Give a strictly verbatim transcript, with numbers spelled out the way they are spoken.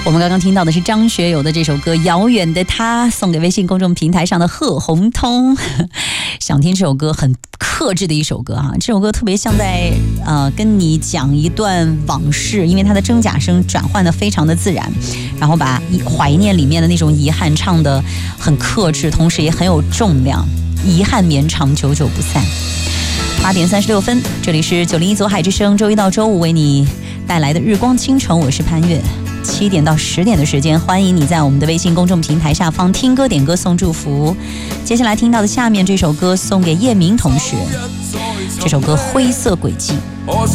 我们刚刚听到的是张学友的这首歌《遥远的他》，送给微信公众平台上的贺红通。想听这首歌，很克制的一首歌啊！这首歌特别像在呃跟你讲一段往事，因为它的真假声转换的非常的自然，然后把怀念里面的那种遗憾唱得很克制，同时也很有重量。遗憾绵长，久久不散。八点三十六分，这里是九零一左海之声，周一到周五为你带来的日光倾城，我是潘越。七点到十点的时间，欢迎你在我们的微信公众平台下方听歌点歌送祝福。接下来听到的下面这首歌送给叶明同学，这首歌《灰色轨迹》。